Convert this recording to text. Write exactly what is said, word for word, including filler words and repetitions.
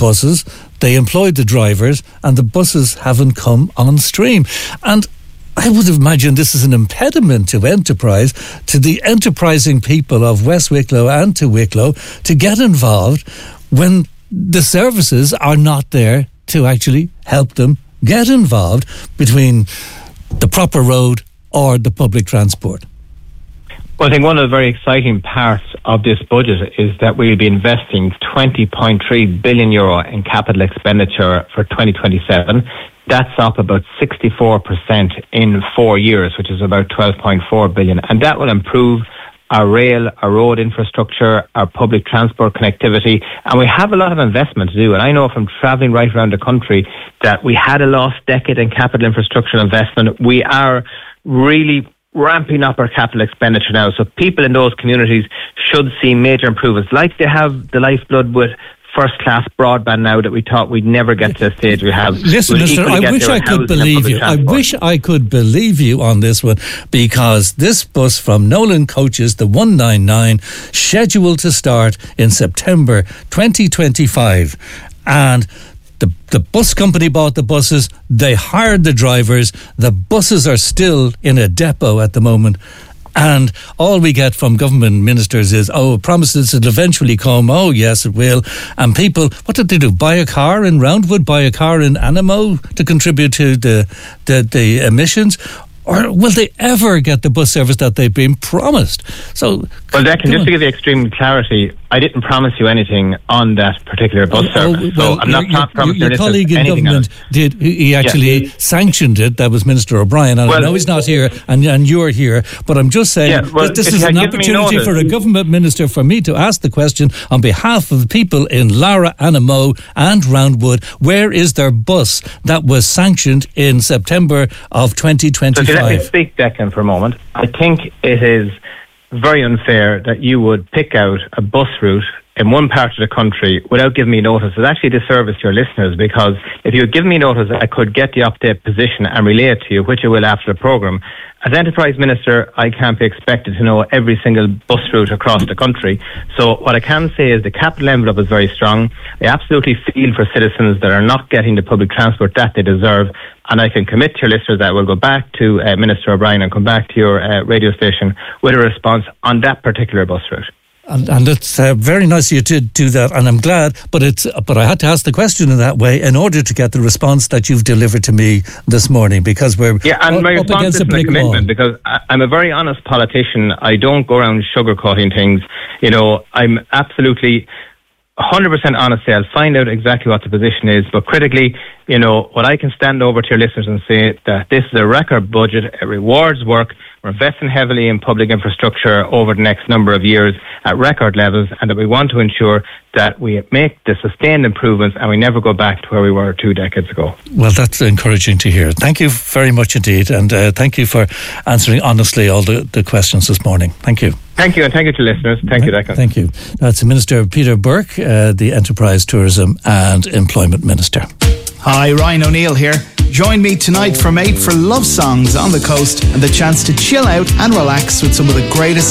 buses, they employed the drivers, and the buses haven't come on stream. And I would imagine this is an impediment to enterprise, to the enterprising people of West Wicklow and to Wicklow to get involved when the services are not there to actually help them get involved between the proper road or the public transport. Well, I think one of the very exciting parts of this budget is that we'll be investing twenty point three billion euro in capital expenditure for twenty twenty-seven. That's up about sixty-four percent in four years, which is about twelve point four billion. And that will improve our rail, our road infrastructure, our public transport connectivity. And we have a lot of investment to do. And I know from travelling right around the country that we had a lost decade in capital infrastructure investment. We are really ramping up our capital expenditure now. So people in those communities should see major improvements, like they have the lifeblood with first-class broadband now that we thought we'd never get to the stage we have. Listen, we'll Mister I wish I could believe you. I wish I could believe you on this one, because this bus from Nolan Coaches, the one ninety-nine, scheduled to start in September twenty twenty-five. And The, the bus company bought the buses, they hired the drivers, the buses are still in a depot at the moment, and all we get from government ministers is, oh, promises it'll eventually come, oh yes it will, and people, what did they do, buy a car in Roundwood, buy a car in Animo to contribute to the, the, the emissions? Or will they ever get the bus service that they've been promised? So, well, Declan, just to give you extreme clarity, I didn't promise you anything on that particular bus oh, service. Well, so I'm not your, promising your, your colleague in government did. He actually yeah. sanctioned it. That was Minister O'Brien. And well, I know he's not here, and, and you're here. But I'm just saying yeah, well, that this is an opportunity for a government minister for me to ask the question on behalf of the people in Lara, Animo, and Roundwood. Where is their bus that was sanctioned in September of twenty twenty-five? So let me speak, Declan, for a moment. I think it is very unfair that you would pick out a bus route in one part of the country without giving me notice. It's actually a disservice to your listeners, because if you had given me notice, I could get the update position and relay it to you, which I will after the programme. As Enterprise Minister, I can't be expected to know every single bus route across the country. So what I can say is the capital envelope is very strong. I absolutely feel for citizens that are not getting the public transport that they deserve. And I can commit to your listeners that we'll go back to uh, Minister O'Brien and come back to your uh, radio station with a response on that particular bus route. And, and it's uh, very nice of you to do that, and I'm glad. But it's but I had to ask the question in that way in order to get the response that you've delivered to me this morning, because we're yeah, and my up response against is a brick my commitment wall. Because I, I'm a very honest politician. I don't go around sugarcoating things. You know, I'm absolutely one hundred percent honest. I'll find out exactly what the position is, but critically, you know, what I can stand over to your listeners and say that this is a record budget, it rewards work, we're investing heavily in public infrastructure over the next number of years at record levels, and that we want to ensure that we make the sustained improvements and we never go back to where we were two decades ago. Well, that's encouraging to hear. Thank you very much indeed, and uh, thank you for answering honestly all the, the questions this morning. Thank you. Thank you, and thank you to listeners. Thank you, Declan. Thank you. That's Minister Peter Burke, uh, the Enterprise, Tourism and Employment Minister. Hi, Ryan O'Neill here. Join me tonight from eight for Love Songs on the Coast and the chance to chill out and relax with some of the greatest